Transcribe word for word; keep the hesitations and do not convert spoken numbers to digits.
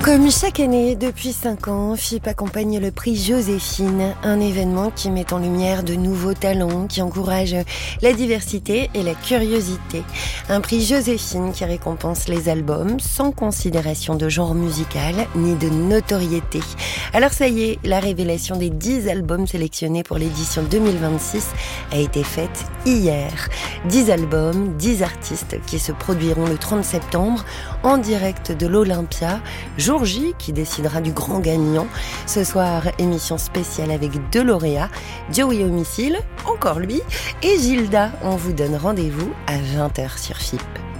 Comme chaque année, depuis cinq ans, F I P accompagne le prix Joséphine, un événement qui met en lumière de nouveaux talents, qui encourage la diversité et la curiosité. Un prix Joséphine qui récompense les albums sans considération de genre musical ni de notoriété. Alors ça y est, la révélation des dix albums sélectionnés pour l'édition deux mille vingt-six a été faite hier. dix albums, dix artistes qui se produiront le trente septembre en direct de l'Olympia. Jour J qui décidera du grand gagnant. Ce soir, émission spéciale avec deux lauréats, Joey Homicile, encore lui, et Gilda. On vous donne rendez-vous à vingt heures sur F I P.